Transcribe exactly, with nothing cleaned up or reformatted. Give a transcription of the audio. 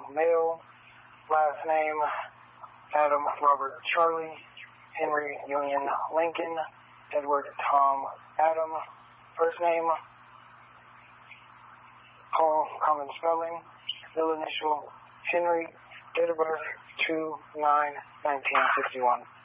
male. Last name, Adam Robert Charlie, Henry Union Lincoln, Edward Tom Adam. First name, common spelling, middle initial, Henry, date of birth, two nine nineteen sixty-one.